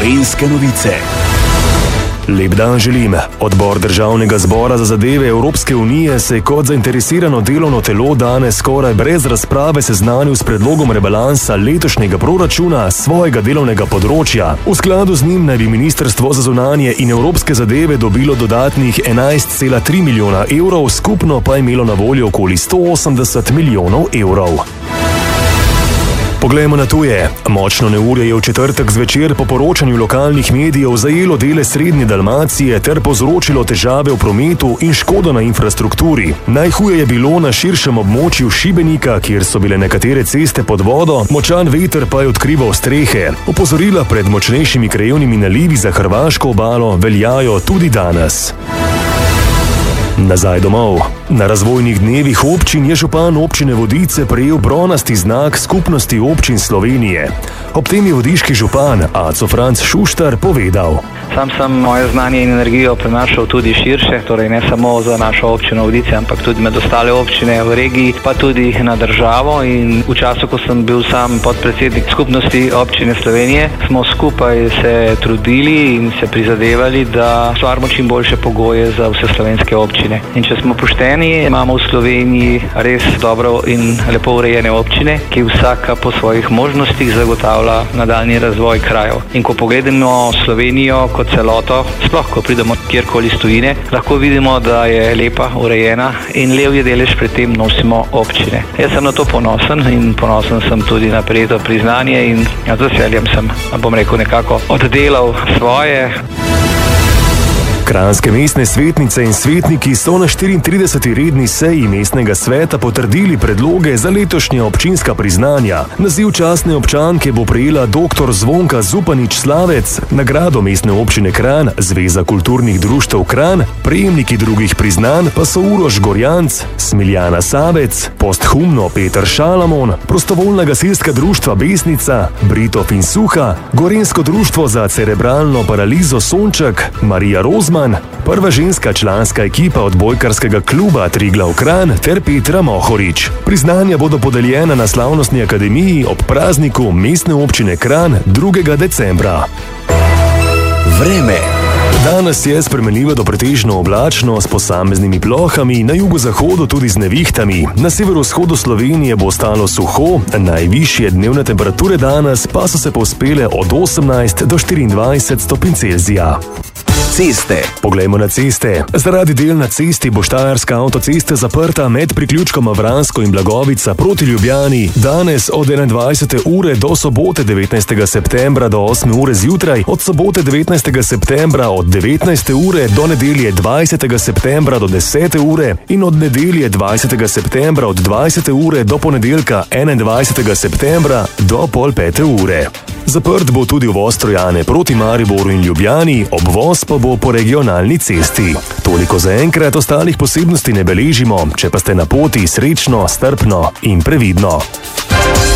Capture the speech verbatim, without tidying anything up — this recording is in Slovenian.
Gorenjske novice. Lep dan želim. Odbor Državnega zbora za zadeve Evropske unije se je kot zainteresirano delovno telo danes skoraj brez razprave seznanil s predlogom rebalansa letošnjega proračuna svojega delovnega področja. V skladu z njim naj bi Ministrstvo za zunanje in evropske zadeve dobilo dodatnih enajst cela tri milijona evrov, skupno pa je imelo na voljo okoli sto osemdeset milijonov evrov. Poglejmo na tuje. Močno neurje je v četrtek zvečer po poročanju lokalnih medijev zajelo dele srednje Dalmacije ter povzročilo težave v prometu in škodo na infrastrukturi. Najhuje je bilo na širšem območju Šibenika, kjer so bile nekatere ceste pod vodo, močan veter pa je odkrival strehe. Opozorila pred močnejšimi krajevnimi nalivi za hrvaško obalo veljajo tudi danes. Nazaj domov. Na razvojnih dnevih občin je župan občine Vodice prejel bronasti znak Skupnosti občin Slovenije. Ob tem je vodiški župan Aco Franc Šuštar povedal: Sam sem moje znanje in energijo prenašal tudi širše, torej ne samo za našo občino Vodice, ampak tudi med ostale občine v regiji, pa tudi na državo. In v času, ko sem bil sam podpredsednik Skupnosti občine Slovenije, smo skupaj se trudili in se prizadevali, da stvarimo čim boljše pogoje za vse slovenske občine. In če smo pošteni, imamo v Sloveniji res dobro in lepo urejene občine, ki vsaka po svojih možnostih zagotavlja nadaljnji razvoj krajev. In ko pogledamo Slovenijo kot celoto, sploh ko pridemo kjerkoli iz tujine, lahko vidimo, da je lepa, urejena in levji delež pri tem nosimo občine. Jaz sem na to ponosen in ponosen sem tudi na prejeto priznanje in z veseljem sem, bom rekel, nekako oddelal svoje. Kranjske mestne svetnice in svetniki so na štiriintrideseti redni seji mestnega sveta potrdili predloge za letošnja občinska priznanja. Naziv častne občanke bo prejela doktor Zvonka Zupanič Slavec, nagrado mestne občine Kranj Zveza kulturnih društev Kranj, prejemniki drugih priznanj pa so Uroš Gorjanc, Smiljana Savec, posthumno Peter Šalamon, prostovoljna gasilska društva Besnica, Britov in Suha, Gorenjsko društvo za cerebralno paralizo Sonček, Marija Rozman, prva ženska članska ekipa odbojkarskega kluba Triglav Kranj ter Petra Mohorič. Priznanja bodo podeljena na slavnostni akademiji ob prazniku mestne občine Kranj drugega decembra. Vreme. Danes je spremenljivo do pretežno oblačno s posameznimi plohami, na jugozahodu tudi z nevihtami. Na severovzhodu Slovenije bo ostalo suho, najvišje dnevne temperature danes pa so se povzpele od osemnajst do štiriindvajset stopinj Celzija. Ceste. Poglejmo na ceste. Zaradi del na cesti bo štajerska avtocesta zaprta med priključkoma Vransko in Blagovica proti Ljubljani. Danes od enaindvajsete ure do sobote devetnajstega septembra do osme ure zjutraj, od sobote devetnajstega septembra od devetnajste ure do nedelje dvajsetega septembra do desete ure in od nedelje dvajsetega septembra od dvajsete ure do ponedeljka enaindvajsetega septembra do pol pete ure. Zaprt bo tudi uvoz Trojane proti Mariboru in Ljubljani, obvoz pa bo po regionalni cesti. Toliko za enkrat, ostalih posebnosti ne beležimo, če pa ste na poti, srečno, strpno in previdno.